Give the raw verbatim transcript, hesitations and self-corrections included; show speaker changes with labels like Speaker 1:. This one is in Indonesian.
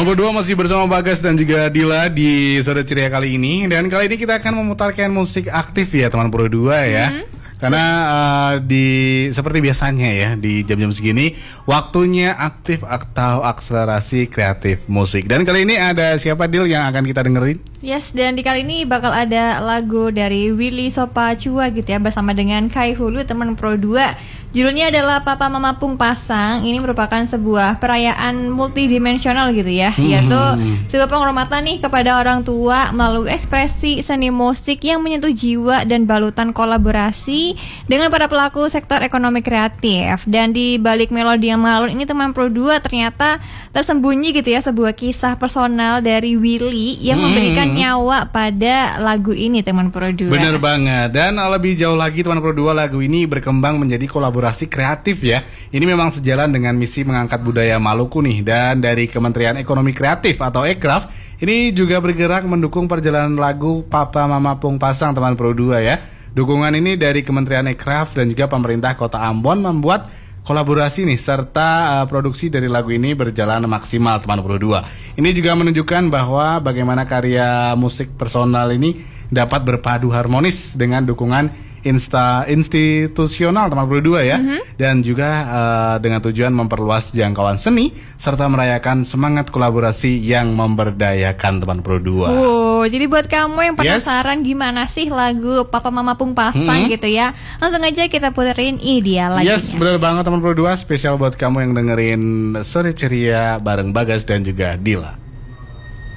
Speaker 1: Teman berdua masih bersama Bagas dan juga Dila di Sore Ceria kali ini. Dan kali ini kita akan memutarkan musik aktif ya teman berdua ya. Mm-hmm. Karena uh, di seperti biasanya ya di jam-jam segini waktunya aktif atau akselerasi kreatif musik. Dan kali ini ada siapa Dil yang akan kita dengerin?
Speaker 2: Yes, dan di kali ini bakal ada lagu dari Willy Sopachua gitu ya bersama dengan Kai Hulu teman Pro dua. Judulnya adalah Papa Mama Pung Pasang. Ini merupakan sebuah perayaan multidimensional gitu ya, hmm. yaitu sebuah penghormatan nih kepada orang tua melalui ekspresi seni musik yang menyentuh jiwa dan balutan kolaborasi dengan para pelaku sektor ekonomi kreatif. Dan di balik melodi yang mengalun ini teman Pro dua ternyata tersembunyi gitu ya sebuah kisah personal dari Willy yang hmm. memberikan nyawa pada lagu ini teman Pro dua.
Speaker 1: Bener banget. Dan lebih jauh lagi teman Pro dua, lagu ini berkembang menjadi kolaborasi kreatif ya. Ini memang sejalan dengan misi mengangkat budaya Maluku nih. Dan dari Kementerian Ekonomi Kreatif atau Ekraf ini juga bergerak mendukung perjalanan lagu Papa Mama Pung Pasang teman Pro dua ya. Dukungan ini dari Kementerian Ekraf dan juga pemerintah Kota Ambon membuat kolaborasi nih serta uh, produksi dari lagu ini berjalan maksimal teman Pro dua. Ini juga menunjukkan bahwa bagaimana karya musik personal ini dapat berpadu harmonis dengan dukungan Insta, institusional teman Pro dua ya, mm-hmm. dan juga uh, dengan tujuan memperluas jangkauan seni serta merayakan semangat kolaborasi yang memberdayakan teman Pro dua.
Speaker 2: Oh, jadi buat kamu yang penasaran yes. gimana sih lagu Papa Mama Pung Pasang mm-hmm. gitu ya, langsung aja kita puterin ini dia lagunya.
Speaker 1: Yes, benar banget teman Pro dua, spesial buat kamu yang dengerin Sore Ceria bareng Bagas dan juga Dila.